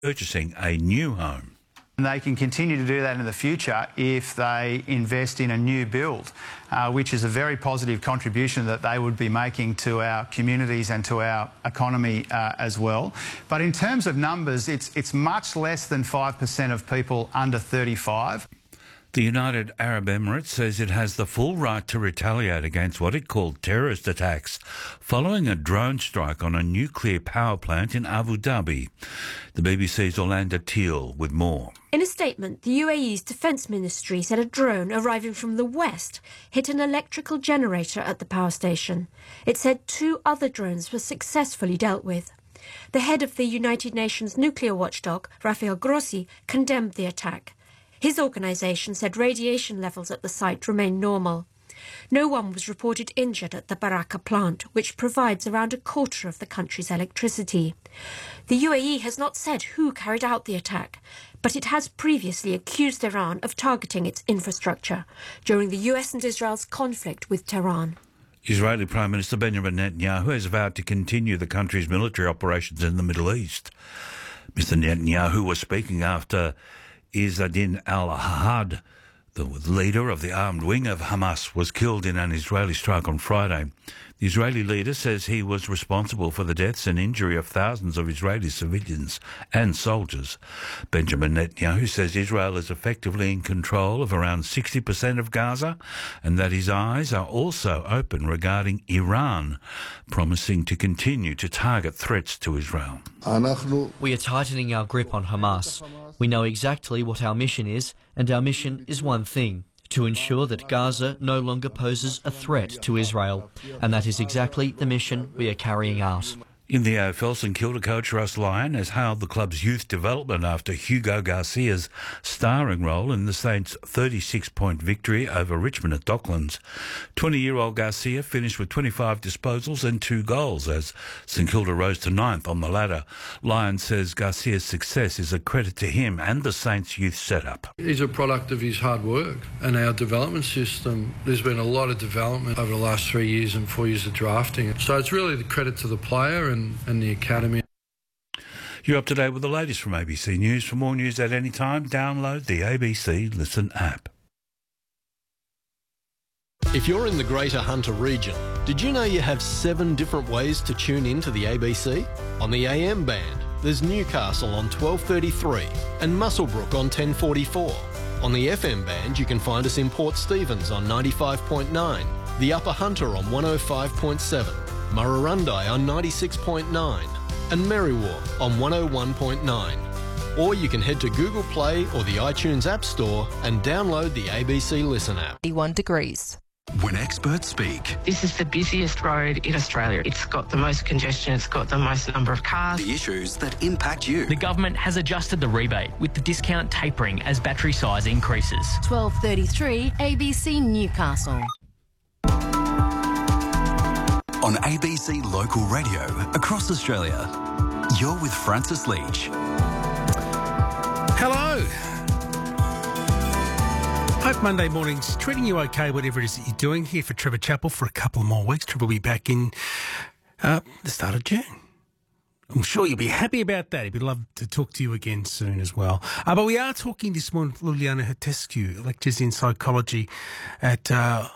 purchasing a new home. And they can continue to do that in the future if they invest in a new build, which is a very positive contribution that they would be making to our communities and to our economy as well. But in terms of numbers, it's much less than 5% of people under 35. The United Arab Emirates says it has the full right to retaliate against what it called terrorist attacks following a drone strike on a nuclear power plant in Abu Dhabi. The BBC's Orlando Teal with more. In a statement, the UAE's Defence Ministry said a drone arriving from the west hit an electrical generator at the power station. It said 2 other drones were successfully dealt with. The head of the United Nations nuclear watchdog, Rafael Grossi, condemned the attack. His organisation said radiation levels at the site remain normal. No one was reported injured at the Baraka plant, which provides around a quarter of the country's electricity. The UAE has not said who carried out the attack, but it has previously accused Iran of targeting its infrastructure during the US and Israel's conflict with Tehran. Israeli Prime Minister Benjamin Netanyahu has vowed to continue the country's military operations in the Middle East. Mr. Netanyahu was speaking after Izzadin al-Ahad, the leader of the armed wing of Hamas, was killed in an Israeli strike on Friday. The Israeli leader says he was responsible for the deaths and injury of thousands of Israeli civilians and soldiers. Benjamin Netanyahu says Israel is effectively in control of around 60% of Gaza and that his eyes are also open regarding Iran, promising to continue to target threats to Israel. We are tightening our grip on Hamas. We know exactly what our mission is, and our mission is one thing: to ensure that Gaza no longer poses a threat to Israel. And that is exactly the mission we are carrying out. In the AFL, St Kilda coach Russ Lyon has hailed the club's youth development after Hugo Garcia's starring role in the Saints' 36-point victory over Richmond at Docklands. 20-year-old Garcia finished with 25 disposals and 2 goals as St Kilda rose to 9th on the ladder. Lyon says Garcia's success is a credit to him and the Saints' youth setup. He's a product of his hard work and our development system. There's been a lot of development over the last 3 years and 4 years of drafting. So it's really the credit to the player and the academy. You're up to date with the latest from ABC News. For more news at any time, download the ABC Listen app. If you're in the Greater Hunter region, did you know you have 7 different ways to tune in to the ABC? On the AM band, there's Newcastle on 1233 and Muswellbrook on 1044. On the FM band, you can find us in Port Stephens on 95.9, the Upper Hunter on 105.7, Murrurundi on 96.9 and Merriwa on 101.9. Or you can head to Google Play or the iTunes App Store and download the ABC Listen app. 81 degrees. When experts speak, this is the busiest road in Australia. It's got the most congestion, it's got the most number of cars. The issues that impact you. The government has adjusted the rebate with the discount tapering as battery size increases. 12:33 ABC Newcastle. On ABC Local Radio across Australia, you're with Francis Leach. Hello. Hope Monday morning's treating you okay, whatever it is that you're doing. Here for Trevor Chappell for a couple more weeks. Trevor will be back in the start of June. I'm sure you'll be happy about that. He'd love to talk to you again soon as well. But we are talking this morning with Liliana Hetescu, lectures in psychology at